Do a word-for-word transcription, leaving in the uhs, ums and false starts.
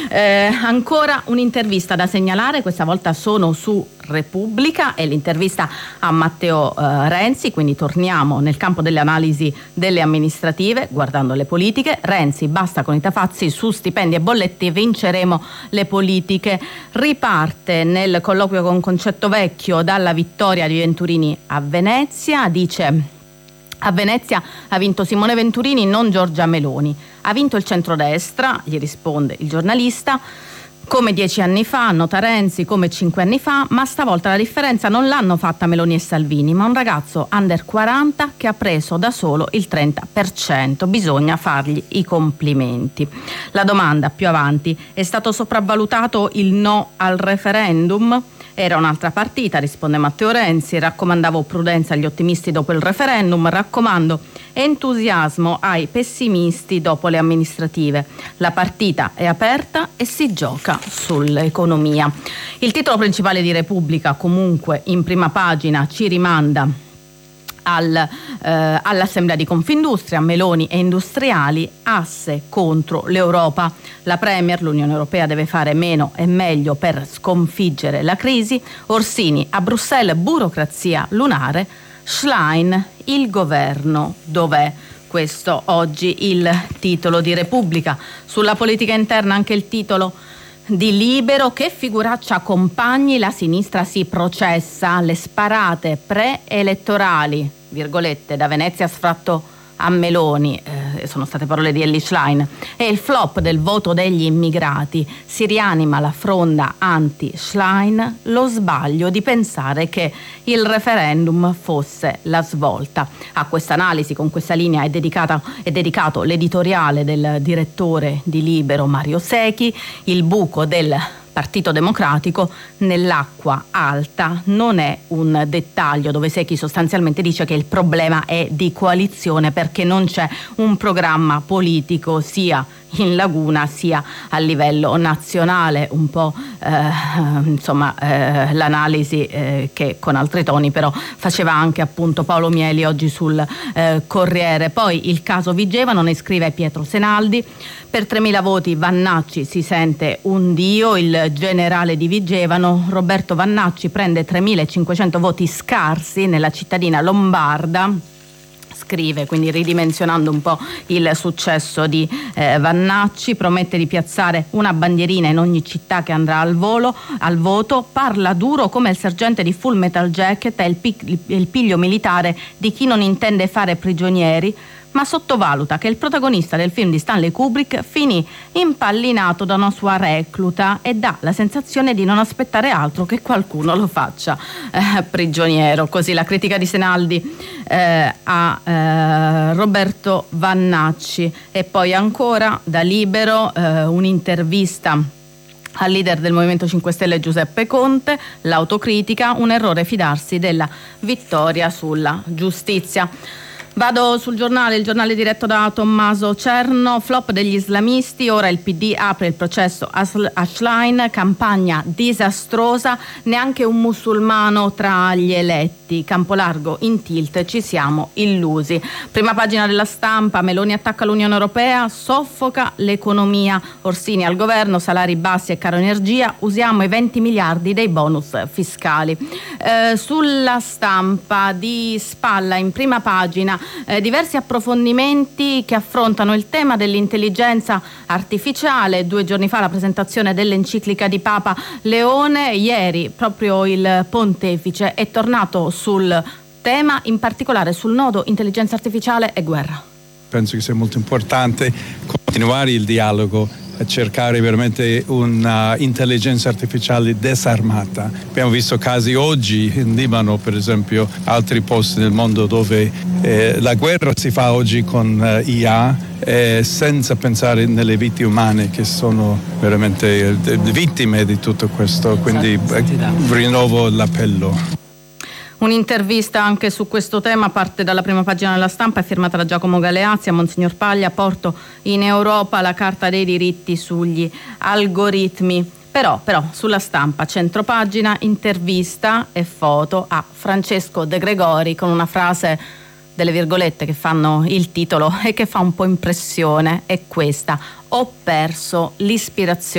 Eh, ancora un'intervista da segnalare, questa volta sono su Repubblica, è l'intervista a Matteo eh, Renzi, quindi torniamo nel campo delle analisi delle amministrative, guardando le politiche. Renzi, basta con i tafazzi su stipendi e bolletti, vinceremo le politiche. Riparte nel colloquio con Concetto Vecchio dalla vittoria di Venturini a Venezia, dice: a Venezia ha vinto Simone Venturini, non Giorgia Meloni. Ha vinto il centrodestra, gli risponde il giornalista, come dieci anni fa, nota Renzi, come cinque anni fa, ma stavolta la differenza non l'hanno fatta Meloni e Salvini, ma un ragazzo under quaranta che ha preso da solo il trenta per cento. Bisogna fargli i complimenti. La domanda più avanti: è stato sopravvalutato il no al referendum? Era un'altra partita, risponde Matteo Renzi. Raccomandavo prudenza agli ottimisti dopo il referendum, raccomando entusiasmo ai pessimisti dopo le amministrative. La partita è aperta e si gioca sull'economia. Il titolo principale di Repubblica, comunque, in prima pagina ci rimanda Al, eh, all'Assemblea di Confindustria, Meloni e industriali, asse contro l'Europa. La Premier, l'Unione Europea deve fare meno e meglio per sconfiggere la crisi. Orsini, a Bruxelles burocrazia lunare. Schlein, il governo dov'è? Questo oggi il titolo di Repubblica. Sulla politica interna anche il titolo di Libero: che figuraccia accompagni, la sinistra si processa, le sparate preelettorali, virgolette, da Venezia sfratto a Meloni, eh, sono state parole di Elly Schlein, e il flop del voto degli immigrati. Si rianima la fronda anti-Schlein, lo sbaglio di pensare che il referendum fosse la svolta. A questa analisi, con questa linea, è, dedicata, è dedicato l'editoriale del direttore di Libero Mario Secchi. Il buco del Partito Democratico nell'acqua alta non è un dettaglio, dove Secchi sostanzialmente dice che il problema è di coalizione, perché non c'è un programma politico sia in laguna sia a livello nazionale. Un po' eh, insomma eh, l'analisi eh, che con altri toni però faceva anche appunto Paolo Mieli oggi sul eh, Corriere. Poi il caso Vigevano, ne scrive Pietro Senaldi: per tremila voti Vannacci si sente un dio. Il generale di Vigevano, Roberto Vannacci, prende tremilacinquecento voti scarsi nella cittadina lombarda, scrive, quindi ridimensionando un po' il successo di eh, Vannacci. Promette di piazzare una bandierina in ogni città che andrà al volo, al voto. Parla duro come il sergente di Full Metal Jacket, è il, pi- il piglio militare di chi non intende fare prigionieri, ma sottovaluta che il protagonista del film di Stanley Kubrick finì impallinato da una sua recluta e dà la sensazione di non aspettare altro che qualcuno lo faccia eh, prigioniero. Così la critica di Senaldi eh, a eh, Roberto Vannacci. E poi ancora da Libero eh, un'intervista al leader del Movimento cinque Stelle Giuseppe Conte, l'autocritica: un errore fidarsi della vittoria sulla giustizia. Vado sul giornale, il giornale diretto da Tommaso Cerno. Flop degli islamisti, ora il P D apre il processo a Schlein, campagna disastrosa, neanche un musulmano tra gli eletti, Campolargo in tilt, ci siamo illusi. Prima pagina della Stampa: Meloni attacca l'Unione Europea, soffoca l'economia. Orsini al governo, salari bassi e caro energia, usiamo i venti miliardi dei bonus fiscali. Eh, sulla Stampa di spalla in prima pagina Eh, diversi approfondimenti che affrontano il tema dell'intelligenza artificiale. Due giorni fa la presentazione dell'enciclica di Papa Leone, ieri proprio il pontefice è tornato sul tema, in particolare sul nodo intelligenza artificiale e guerra. Penso che sia molto importante continuare il dialogo, cercare veramente un'intelligenza artificiale disarmata. Abbiamo visto casi oggi in Libano, per esempio, altri posti nel mondo dove eh, la guerra si fa oggi con eh, I A eh, senza pensare nelle vite umane che sono veramente eh, vittime di tutto questo, quindi eh, rinnovo l'appello. Un'intervista anche su questo tema parte dalla prima pagina della Stampa, è firmata da Giacomo Galeazzi. A Monsignor Paglia: porto in Europa la Carta dei diritti sugli algoritmi. Però, però sulla Stampa, centropagina, intervista e foto a Francesco De Gregori con una frase, delle virgolette che fanno il titolo e che fa un po' impressione, è questa: ho perso l'ispirazione.